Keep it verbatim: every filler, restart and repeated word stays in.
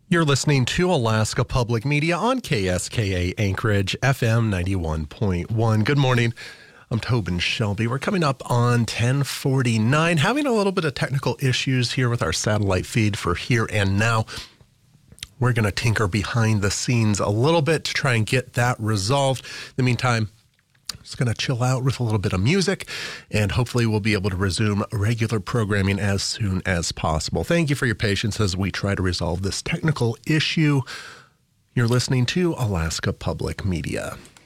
You're listening to Alaska Public Media on K S K A Anchorage, F M ninety-one point one. Good morning. I'm Tobin Shelby. We're coming up on ten forty-nine, having a little bit of technical issues here with our satellite feed for Here and Now. We're going to tinker behind the scenes a little bit to try and get that resolved. In the meantime, just going to chill out with a little bit of music, and hopefully we'll be able to resume regular programming as soon as possible. Thank you for your patience as we try to resolve this technical issue. You're listening to Alaska Public Media.